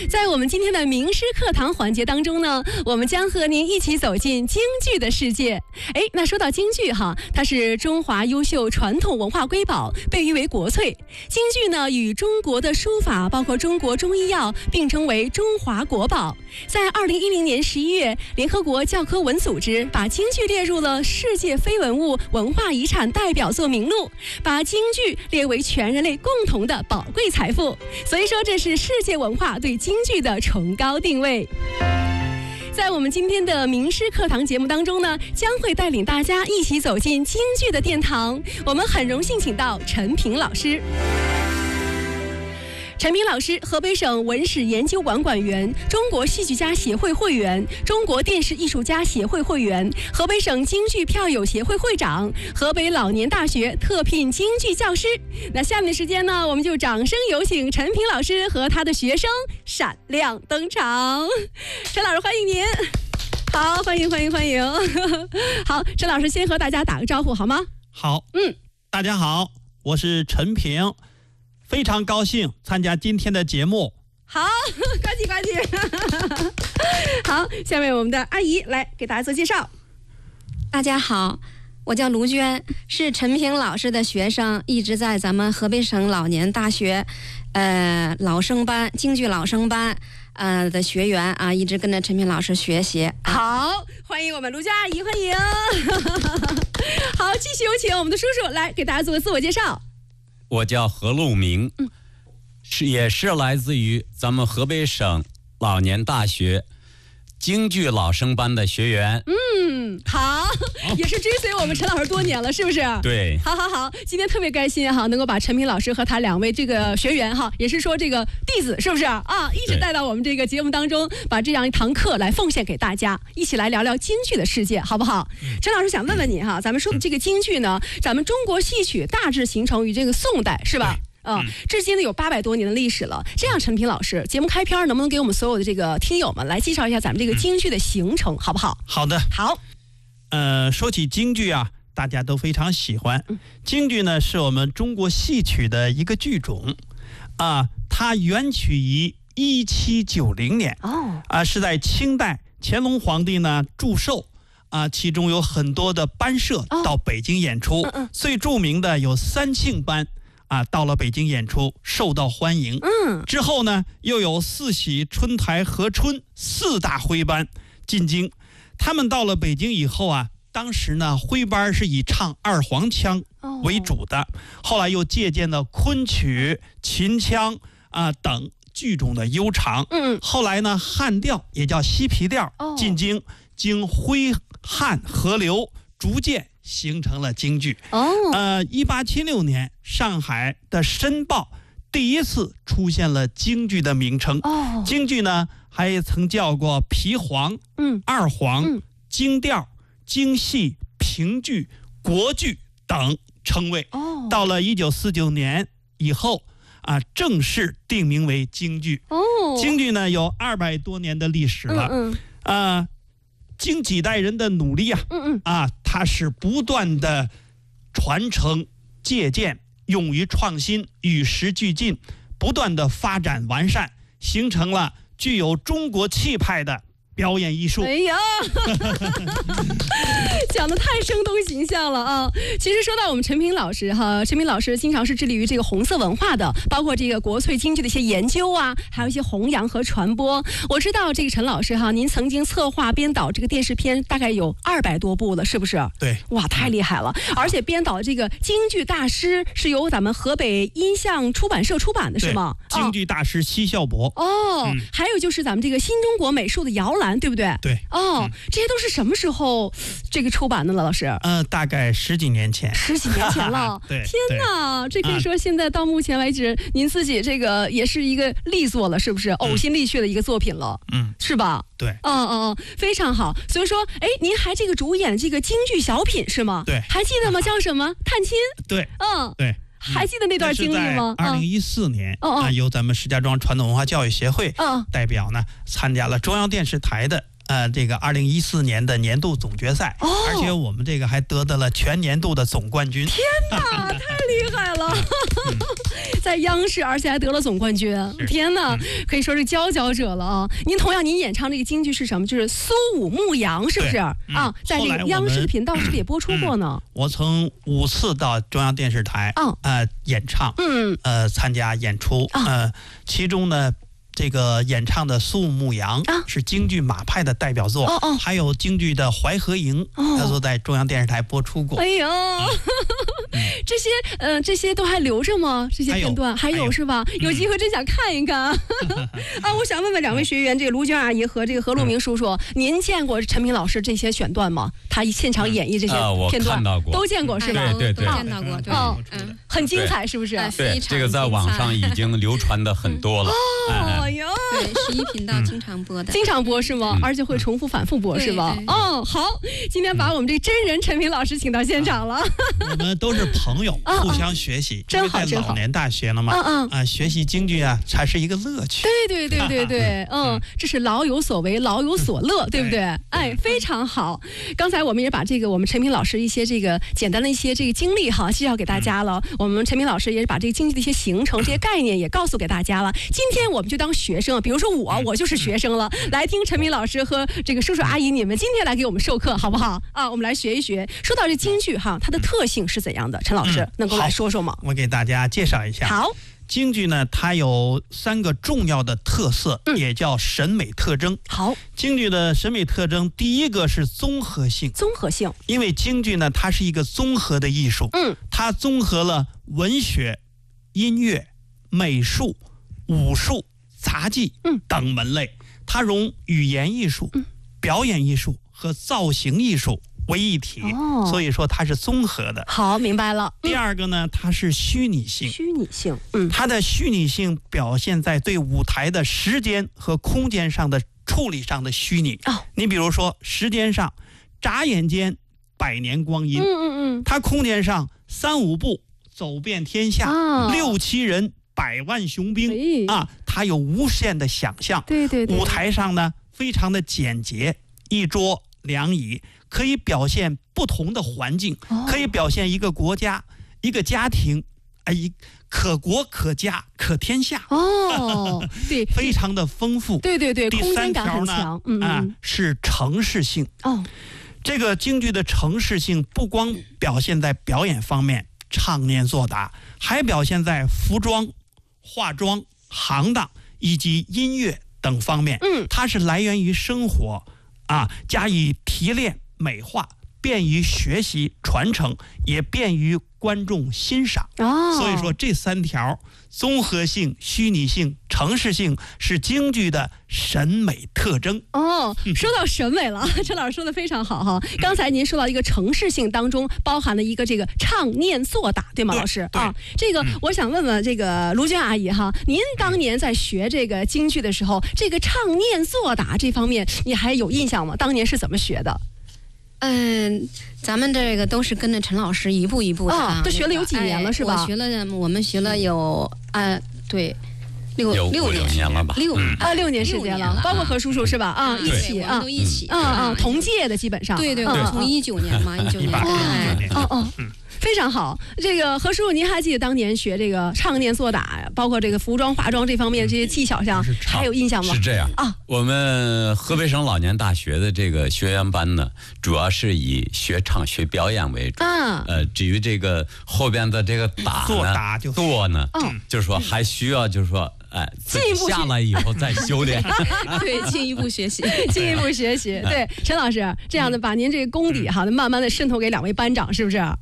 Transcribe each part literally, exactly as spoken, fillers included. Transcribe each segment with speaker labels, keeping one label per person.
Speaker 1: 在我们今天的名师课堂环节当中呢，我们将和您一起走进京剧的世界。哎，那说到京剧哈，它是中华优秀传统文化瑰宝，被誉为国粹。京剧呢，与中国的书法，包括中国中医药并称为中华国宝。在二零一零年十一月，联合国教科文组织把京剧列入了世界非文物文化遗产代表作名录，把京剧列为全人类共同的宝贵财富。所以说，这是世界文化对京剧的崇高定位。在我们今天的名师课堂节目当中呢，将会带领大家一起走进京剧的殿堂。我们很荣幸请到陈平老师。陈平老师，河北省文史研究馆馆员，中国戏剧家协会会员，中国电视艺术家协会会员，河北省京剧票友协会会长，河北老年大学特聘京剧教师。那下面的时间呢，我们就掌声有请陈平老师和他的学生闪亮登场。陈老师，欢迎您。好，欢迎欢迎欢迎。好，陈老师先和大家打个招呼好吗？
Speaker 2: 好，
Speaker 1: 嗯，
Speaker 2: 大家好，我是陈平。非常高兴参加今天的节目。
Speaker 1: 好，呱唧呱唧。好，下面我们的阿姨来给大家做介绍。
Speaker 3: 大家好，我叫卢娟，是陈平老师的学生，一直在咱们河北省老年大学，呃，老生班京剧老生班，呃的学员啊，一直跟着陈平老师学习。
Speaker 1: 好，欢迎我们卢娟阿姨，欢迎。好，继续有请我们的叔叔来给大家做个自我介绍。
Speaker 4: 我叫何路明，
Speaker 1: 嗯，
Speaker 4: 是也是来自于咱们河北省老年大学京剧老生班的学员。
Speaker 1: 嗯，好，也是追随我们陈老师多年了，是不是？
Speaker 4: 对，
Speaker 1: 好好好，今天特别开心哈，能够把陈平老师和他两位这个学员哈，也是说这个弟子，是不是啊？一直带到我们这个节目当中，把这样一堂课来奉献给大家，一起来聊聊京剧的世界，好不好？嗯、陈老师想问问你哈，咱们说的这个京剧呢，咱们中国戏曲大致形成于这个宋代，是吧？嗯，至今呢有八百多年的历史了。这样，陈平老师，节目开篇能不能给我们所有的这个听友们来介绍一下咱们这个京剧的形成，好不好？
Speaker 2: 好的，
Speaker 1: 好。
Speaker 2: 呃，说起京剧啊，大家都非常喜欢。京剧呢，是我们中国戏曲的一个剧种，啊，它源起于一七九零年，哦，啊，是在清代乾隆皇帝呢祝寿。啊，其中有很多的班社到北京演出，哦嗯嗯、最著名的有三庆班。啊，到了北京演出，受到欢迎。嗯，之后呢，又有四喜、春台、和春四大徽班进京。他们到了北京以后啊，当时呢，徽班是以唱二黄腔为主的，哦、后来又借鉴了昆曲、秦腔啊等剧种的悠长。嗯，后来呢，汉调也叫西皮调进京，哦、经徽汉合流，逐渐形成了京剧。哦，呃，一八七六年，上海的《申报》第一次出现了京剧的名称。哦，京剧呢还曾叫过皮黄、嗯、二黄、嗯、京调、京戏、评剧、国剧等称谓。哦，到了一九四九年以后啊，正式定名为京剧。哦，京剧呢有二百多年的历史了。嗯嗯，呃。经几代人的努力啊，嗯嗯啊，它是不断的传承、借鉴、勇于创新、与时俱进，不断的发展完善，形成了具有中国气派的表演艺术。
Speaker 1: 哎呀，讲得太生动形象了啊！其实说到我们陈平老师哈，陈平老师经常是致力于这个红色文化的，包括这个国粹京剧的一些研究啊，还有一些弘扬和传播。我知道这个陈老师哈，您曾经策划编导这个电视片，大概有二百多部了，是不是？
Speaker 2: 对，
Speaker 1: 哇，太厉害了！而且编导这个京剧大师是由咱们河北音像出版社出版的，是吗？
Speaker 2: 京剧大师奚孝伯。
Speaker 1: 哦，嗯、还有就是咱们这个新中国美术的摇篮，对不对？
Speaker 2: 对。
Speaker 1: 哦，嗯、这些都是什么时候这个出版的了，老师？
Speaker 2: 嗯、呃，大概十几年前。
Speaker 1: 十几年前了。
Speaker 2: 对。
Speaker 1: 天哪，这可以说现在到目前为止，啊、您自己这个也是一个力作了，是不是？呕心沥血的一个作品了。嗯，是吧？
Speaker 2: 对。
Speaker 1: 嗯嗯嗯，非常好。所以说，哎，您还这个主演这个京剧小品是吗？
Speaker 2: 对。
Speaker 1: 还记得吗？叫什么？探亲。
Speaker 2: 对。
Speaker 1: 嗯。
Speaker 2: 对。
Speaker 1: 还记得那段经历吗？
Speaker 2: 二零一四年，啊，由咱们石家庄传统文化教育协会代表呢，参加了中央电视台的呃，这个二零一四年的年度总决赛，
Speaker 1: 哦、
Speaker 2: 而且我们这个还得到了全年度的总冠军。
Speaker 1: 天哪，太厉害了！嗯、在央视，而且还得了总冠军。天哪，嗯、可以说是佼佼者了啊！您同样，您演唱这个京剧是什么？就是苏武牧羊，是不是？
Speaker 2: 嗯、
Speaker 1: 啊，在这个央视的频道是不是也播出过呢？
Speaker 2: 嗯、我曾五次到中央电视台，
Speaker 1: 哦、
Speaker 2: 呃，演唱，
Speaker 1: 嗯，
Speaker 2: 呃，参加演出，
Speaker 1: 哦、
Speaker 2: 呃，其中呢。这个演唱的苏武牧羊
Speaker 1: 啊
Speaker 2: 是京剧马派的代表作，
Speaker 1: 哦哦，
Speaker 2: 还有京剧的淮河营，
Speaker 1: 哦，
Speaker 2: 都在中央电视台播出过。
Speaker 1: 哎呦，嗯、这些呃这些都还留着吗？这些片段还有, 还有是吧？有机会真想看一看啊！啊，我想问问两位学员，这个卢娟阿姨和这个何路明叔叔，嗯、您见过陈明老师这些选段吗？他现场演绎这些片段，
Speaker 4: 啊、
Speaker 1: 都见过是吧？
Speaker 4: 对对对，
Speaker 3: 见到过，对，
Speaker 1: 哦，嗯，很精彩，是不是？
Speaker 4: 对，这个在网上已经流传的很多了。
Speaker 1: 哦哟，
Speaker 3: 对，十一频道经常播的，
Speaker 1: 经常播是吗？而且会重复反复播是吧？哦，好，今天把我们这真人陈明老师请到现场了。
Speaker 2: 我们都是朋友，互相学习，
Speaker 1: 真好，
Speaker 2: 在老年大学了嘛，
Speaker 1: 嗯嗯
Speaker 2: 啊，学习京剧啊，才是一个乐趣。
Speaker 1: 对对对对对，嗯，这是老有所为，老有所乐，对不对？哎，非常好。刚才我们也把这个我们陈明老师一些这个简单的一些这个经历哈介绍给大家了。我们陈明老师也是把这个京剧的一些形成、这些概念也告诉给大家了。今天我们就当学生，比如说我，我就是学生了，来听陈明老师和这个叔叔阿姨你们今天来给我们授课，好不好？啊，我们来学一学。说到这京剧哈，它的特性是怎样的？陈老师、嗯、能够来说说吗？
Speaker 2: 我给大家介绍一下。
Speaker 1: 好。
Speaker 2: 京剧呢，它有三个重要的特色，
Speaker 1: 嗯、
Speaker 2: 也叫审美特征。
Speaker 1: 好，
Speaker 2: 京剧的审美特征，第一个是综合性。
Speaker 1: 综合性，
Speaker 2: 因为京剧呢，它是一个综合的艺术，
Speaker 1: 嗯，
Speaker 2: 它综合了文学、音乐、美术、武术、杂技等门类，
Speaker 1: 嗯、
Speaker 2: 它融语言艺术、
Speaker 1: 嗯、
Speaker 2: 表演艺术和造型艺术为一体，
Speaker 1: 哦、
Speaker 2: 所以说它是综合的。
Speaker 1: 好，明白了。
Speaker 2: 第二个呢，它是虚拟性。
Speaker 1: 虚拟性，嗯，
Speaker 2: 它的虚拟性表现在对舞台的时间和空间上的处理上的虚拟。
Speaker 1: 哦，
Speaker 2: 你比如说时间上，眨眼间百年光阴。
Speaker 1: 嗯嗯嗯。
Speaker 2: 它空间上三五步走遍天下，
Speaker 1: 哦、
Speaker 2: 六七人百万雄兵、
Speaker 1: 哎、
Speaker 2: 啊，它有无限的想象。
Speaker 1: 对对对。
Speaker 2: 舞台上呢，非常的简洁，一桌两椅。可以表现不同的环境，
Speaker 1: 哦、
Speaker 2: 可以表现一个国家、一个家庭，啊，一可国可家可天下。
Speaker 1: 哦，对，
Speaker 2: 非常的丰富。
Speaker 1: 对对对，
Speaker 2: 第三条呢，
Speaker 1: 嗯
Speaker 2: 啊，是程式性。
Speaker 1: 哦，
Speaker 2: 这个京剧的程式性不光表现在表演方面，唱念做打，还表现在服装、化妆、行当以及音乐等方面。
Speaker 1: 嗯，
Speaker 2: 它是来源于生活，啊，加以提炼。美化，便于学习传承，也便于观众欣赏。
Speaker 1: 哦，
Speaker 2: 所以说这三条综合性、虚拟性、程式性是京剧的审美特征。
Speaker 1: 哦，说到审美了，陈老师说的非常好哈。刚才您说到一个程式性当中包含了一个这个唱念做打，对吗，老师？啊，这个我想问问这个卢娟阿姨哈，您当年在学这个京剧的时候，这个唱念做打这方面你还有印象吗？当年是怎么学的？
Speaker 3: 嗯，咱们这个都是跟着陈老师一步一步的，
Speaker 1: 哦，都学了有几年了，
Speaker 3: 哎、
Speaker 1: 是吧？
Speaker 3: 我学了，我们学了有啊，对，六六
Speaker 4: 年年了吧？
Speaker 3: 六、
Speaker 4: 嗯、
Speaker 1: 啊，六年时间了，包括何叔叔是吧？啊，
Speaker 3: 嗯、
Speaker 1: 一起啊，
Speaker 3: 都一起，
Speaker 1: 嗯嗯，同届的基本上。
Speaker 3: 对对，我从一九年嘛，一九年，
Speaker 1: 哎，哦哦。非常好，这个何叔叔，您还记得当年学这个唱念做打，包括这个服装化妆这方面这些技巧上，还有印象吗？
Speaker 4: 是这样
Speaker 1: 啊，
Speaker 4: 我们河北省老年大学的这个学员班呢，主要是以学唱学表演为主。
Speaker 1: 啊，
Speaker 4: 呃，至于这个后边的这个打
Speaker 2: 做打就
Speaker 4: 做呢，
Speaker 1: 嗯，
Speaker 4: 就是说还需要就是说。哎，
Speaker 1: 进一步
Speaker 4: 下来以后再修炼，
Speaker 3: 对，进一步学习，
Speaker 1: 进一步学习。对，陈老师这样的把您这个功底哈，慢慢的渗透给两位班长，是不是啊？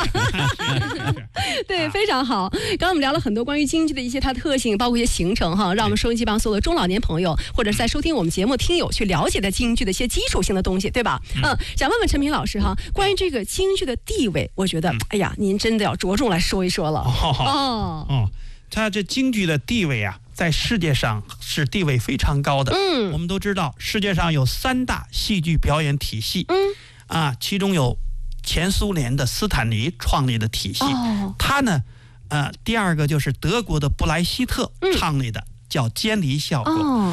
Speaker 1: 对，非常好。刚刚我们聊了很多关于京剧的一些它特性，包括一些形成哈，让我们收音机旁所有的中老年朋友，或者是在收听我们节目听友去了解的京剧的一些基础性的东西，对吧？嗯，想问问陈明老师哈，关于这个京剧的地位，我觉得，哎呀，您真的要着重来说一说了。
Speaker 2: 哦哦，它这京剧的地位啊。在世界上是地位非常高的。
Speaker 1: 嗯，
Speaker 2: 我们都知道世界上有三大戏剧表演体系。
Speaker 1: 嗯，
Speaker 2: 啊，其中有前苏联的斯坦尼创立的体系。
Speaker 1: 哦，
Speaker 2: 他呢，呃，第二个就是德国的布莱希特创立的，嗯、叫监离效果。
Speaker 1: 哦，
Speaker 2: 第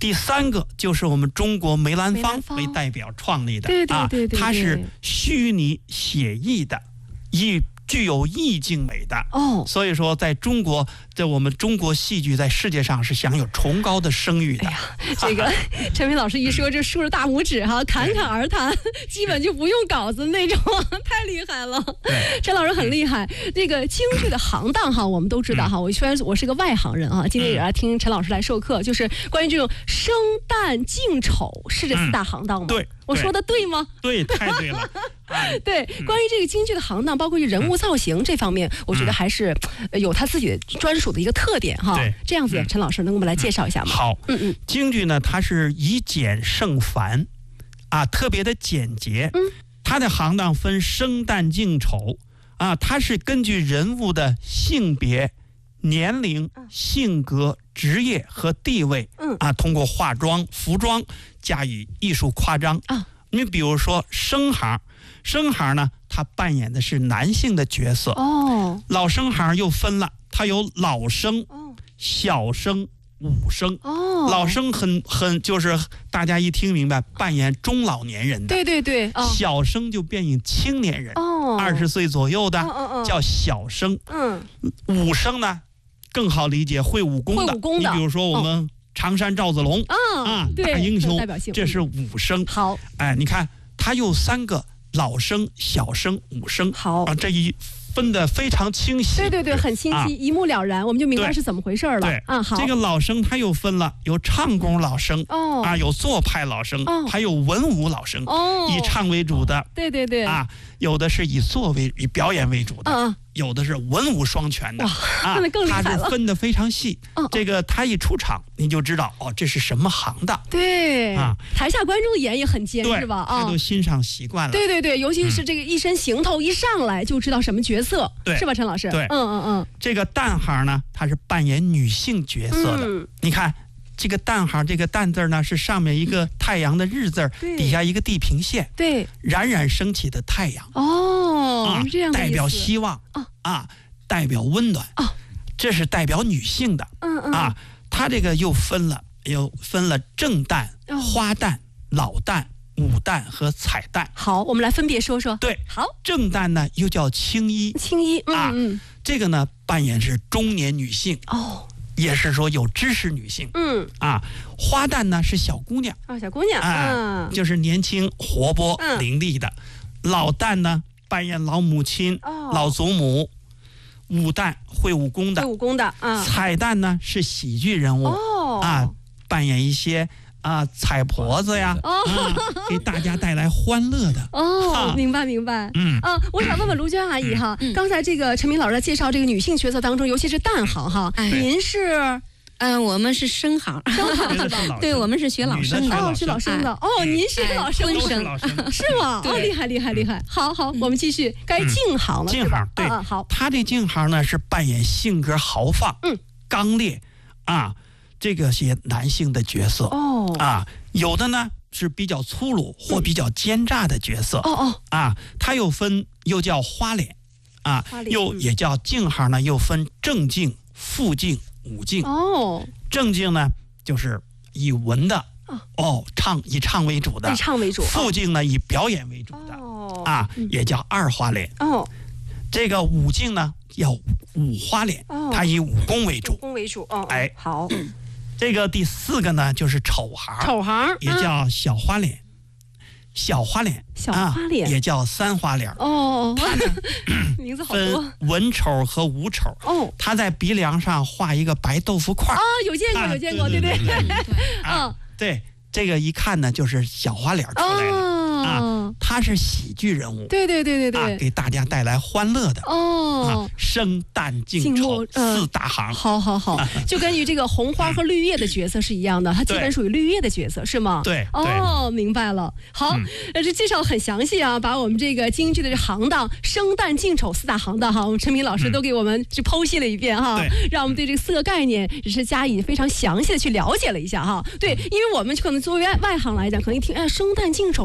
Speaker 2: 第三个就是我们中国梅兰芳
Speaker 1: 梅兰芳
Speaker 2: 为代表创立的，
Speaker 1: 对对对对对
Speaker 2: 啊，它是虚拟写意的，一具有意境美的。
Speaker 1: 哦，
Speaker 2: 所以说，在中国，在我们中国戏剧在世界上是享有崇高的声誉的。
Speaker 1: 哎呀，这个陈明老师一说，这竖着大拇指哈，侃侃而谈，基本就不用稿子那种，太厉害了。
Speaker 2: 对，
Speaker 1: 陈老师很厉害。这个京剧的行当哈，我们都知道哈。我虽然我是个外行人啊，今天也来听陈老师来授课，就是关于这种生旦净丑是这四大行当吗？
Speaker 2: 对，
Speaker 1: 我说的对吗？
Speaker 2: 对，太对了。哎，
Speaker 1: 对，关于这个京剧的行当，包括人物造型这方面，我觉得还是呃有他自己的专属的一个特点哈。
Speaker 2: 对，
Speaker 1: 这样子，陈老师能给我们来介绍一下吗？
Speaker 2: 好，
Speaker 1: 嗯嗯，
Speaker 2: 京剧呢，它是以简胜繁，啊，特别的简洁。
Speaker 1: 嗯，
Speaker 2: 它的行当分生旦净丑，啊，它是根据人物的性别、年龄、性格、职业和地位，
Speaker 1: 嗯
Speaker 2: 啊，通过化妆、服装加以艺术夸张
Speaker 1: 啊。
Speaker 2: 你比如说生行，生行呢，他扮演的是男性的角色。
Speaker 1: 哦，
Speaker 2: 老生行又分了，它有老生、
Speaker 1: 哦，
Speaker 2: 小生、武生。
Speaker 1: 哦，
Speaker 2: 老生很很就是大家一听明白，扮演中老年人的。
Speaker 1: 对对对，哦，
Speaker 2: 小生就扮演青年人，
Speaker 1: 哦，
Speaker 2: 二十岁左右的
Speaker 1: 嗯嗯嗯
Speaker 2: 叫小生。
Speaker 1: 嗯，
Speaker 2: 武生呢更好理解，会武功的。
Speaker 1: 会武功的
Speaker 2: 你比如说我们常山赵子龙
Speaker 1: 啊
Speaker 2: 啊，
Speaker 1: 对，
Speaker 2: 大英雄
Speaker 1: 代表性，
Speaker 2: 这是武生。
Speaker 1: 好，
Speaker 2: 哎，你看他有三个老生、小生、武生。
Speaker 1: 好
Speaker 2: 啊，这一分得非常清晰。
Speaker 1: 对对对，很清晰，
Speaker 2: 啊
Speaker 1: 一目了然，我们就明白
Speaker 2: 对
Speaker 1: 是怎么回事了。
Speaker 2: 对
Speaker 1: 啊，好，
Speaker 2: 这个老生他又分了，有唱功老生，
Speaker 1: 哦
Speaker 2: 啊，有做派老生，
Speaker 1: 哦
Speaker 2: 还有文武老生，
Speaker 1: 哦，
Speaker 2: 以唱为主的。
Speaker 1: 对对对，
Speaker 2: 啊，有的是以做为以表演为主的，
Speaker 1: 嗯嗯，
Speaker 2: 有的是文武双全的。
Speaker 1: 哇
Speaker 2: 啊
Speaker 1: 那更厉害
Speaker 2: 他
Speaker 1: 了
Speaker 2: 是分得非常细。
Speaker 1: 哦哦
Speaker 2: 这个他一出场，你就知道哦，这是什么行当。
Speaker 1: 对
Speaker 2: 啊，
Speaker 1: 台下观众的眼也很尖，
Speaker 2: 对，
Speaker 1: 是吧？
Speaker 2: 他
Speaker 1: 啊
Speaker 2: 都，欣赏习惯了。
Speaker 1: 对对对，尤其是这个一身行头一上来就知道什么角色，
Speaker 2: 对
Speaker 1: 是吧，陈老师？
Speaker 2: 对
Speaker 1: 嗯嗯嗯，
Speaker 2: 这个旦行呢，他是扮演女性角色的。
Speaker 1: 嗯
Speaker 2: 你看这个旦行，这个旦字呢是上面一个太阳的日字，
Speaker 1: 对
Speaker 2: 底下一个地平线，
Speaker 1: 对，
Speaker 2: 冉冉升起的太阳。
Speaker 1: 哦，
Speaker 2: 啊
Speaker 1: 是这样的意思
Speaker 2: 代表希望
Speaker 1: 哦
Speaker 2: 啊，代表温暖
Speaker 1: 哦，
Speaker 2: 这是代表女性的
Speaker 1: 嗯嗯
Speaker 2: 啊。它这个又分了，又分了正旦、
Speaker 1: 哦
Speaker 2: 花旦、老旦、武旦和彩旦。
Speaker 1: 好，我们来分别说说。
Speaker 2: 对，
Speaker 1: 好，
Speaker 2: 正旦呢又叫青衣，
Speaker 1: 青衣，嗯
Speaker 2: 啊
Speaker 1: 嗯，
Speaker 2: 这个呢扮演是中年女性，
Speaker 1: 哦，
Speaker 2: 也是说有知识女性
Speaker 1: 嗯，
Speaker 2: 啊。花旦呢是小姑娘，
Speaker 1: 哦，小姑娘，
Speaker 2: 哎、
Speaker 1: 嗯，
Speaker 2: 就是年轻活泼、
Speaker 1: 嗯
Speaker 2: 伶俐的。老旦呢扮演老母亲、
Speaker 1: 哦
Speaker 2: 老祖母。武旦会武功的
Speaker 1: 会，武功的，啊，
Speaker 2: 彩旦呢是喜剧人物、
Speaker 1: 哦，
Speaker 2: 啊，扮演一些啊彩婆子呀，
Speaker 1: 哦
Speaker 2: 啊，给大家带来欢乐的。
Speaker 1: 哦，
Speaker 2: 啊
Speaker 1: 明白明白。
Speaker 2: 嗯
Speaker 1: 啊，我想问问卢娟阿姨哈，刚才这个陈明老师在介绍这个女性角色当中，尤其是旦行哈，
Speaker 3: 哎
Speaker 1: 您是
Speaker 3: 嗯，我们是生行，
Speaker 1: 生行是吧？
Speaker 2: 别的是老
Speaker 3: 对，
Speaker 2: 生
Speaker 3: 我们是学老生的。
Speaker 2: 女的
Speaker 1: 哦，是老生的。哦，您是老生
Speaker 2: 都是
Speaker 3: 哎生
Speaker 2: 老生。
Speaker 1: 是吗？哦，
Speaker 3: 对
Speaker 1: 厉害厉害厉害。好好，我们继续，该净行了，是吧
Speaker 2: 净行对
Speaker 1: 嗯嗯，好，
Speaker 2: 他这净行呢是扮演性格豪放、
Speaker 1: 嗯
Speaker 2: 刚烈啊这个些男性的角色。
Speaker 1: 哦，
Speaker 2: 啊，有的呢是比较粗鲁或比较奸诈的角色。
Speaker 1: 哦哦，
Speaker 2: 啊，它又分又叫花脸，啊
Speaker 1: 花，脸嗯
Speaker 2: 又也叫净行呢，又分正净、副净、武净。
Speaker 1: 哦，
Speaker 2: 正净呢就是以文的
Speaker 1: 哦
Speaker 2: 哦唱以唱为主的
Speaker 1: 以，唱为主。
Speaker 2: 副净呢以表演为主的
Speaker 1: 哦，
Speaker 2: 啊，也叫二花脸。
Speaker 1: 哦，
Speaker 2: 这个武净呢叫五花脸
Speaker 1: 哦，
Speaker 2: 它以武功为
Speaker 1: 主
Speaker 2: 主。
Speaker 1: 攻为主。哦，
Speaker 2: 哎
Speaker 1: 好，
Speaker 2: 这个第四个呢就是丑行，
Speaker 1: 丑行
Speaker 2: 也叫小花脸。小花脸，
Speaker 1: 小花脸
Speaker 2: 啊、也叫三花脸。
Speaker 1: 哦，
Speaker 2: 它呢
Speaker 1: 名字好多。
Speaker 2: 分文丑和武丑。
Speaker 1: 哦，
Speaker 2: 他在鼻梁上画一个白豆腐块儿
Speaker 1: 哦，有见过
Speaker 2: 啊
Speaker 1: 有见过，
Speaker 2: 对
Speaker 1: 对
Speaker 2: 对对
Speaker 1: 嗯
Speaker 2: 啊，对，这个一看呢就是小花脸出来的、
Speaker 1: 哦
Speaker 2: 啊，他是喜剧人物，
Speaker 1: 对对对对
Speaker 2: 啊，
Speaker 1: 对，
Speaker 2: 给大家带来欢乐的、
Speaker 1: 哦
Speaker 2: 啊，，生旦净
Speaker 1: 净
Speaker 2: 丑
Speaker 1: 木呃
Speaker 2: 四大行。
Speaker 1: 好好好，就跟于这个红花和绿叶的角色是一样的，它基本
Speaker 2: 对
Speaker 1: 属于绿叶的角色，是吗？
Speaker 2: 对
Speaker 1: 哦，明白了。好，
Speaker 2: 嗯
Speaker 1: 呃，这介绍很详细啊，把我们这个京剧的这行当生旦净丑四大行当哈，我们陈明老师都给我们去剖析了一遍哈，
Speaker 2: 对
Speaker 1: 让我们对这个四个概念也是加以非常详细的去了解了一下哈。对，因为我们可能作为外外行来讲，可能一听哎生旦净丑到底是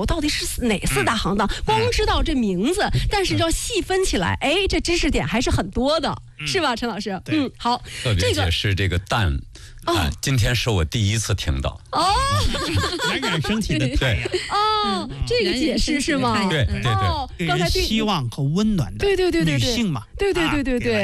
Speaker 1: 四哪四大行当，光知道这名字，但是要细分起来，哎，这知识点还是很多的，是吧，陈老师？嗯，好，
Speaker 4: 特别解释这个蛋。啊，今天是我第一次听到
Speaker 1: 哦，
Speaker 2: 冉冉升起的太阳
Speaker 1: 哦，这个解释是吗？
Speaker 4: 对对对，
Speaker 1: 哦，刚才
Speaker 2: 希望和温暖的
Speaker 1: 对对对对
Speaker 2: 女性嘛，
Speaker 1: 对对对对对。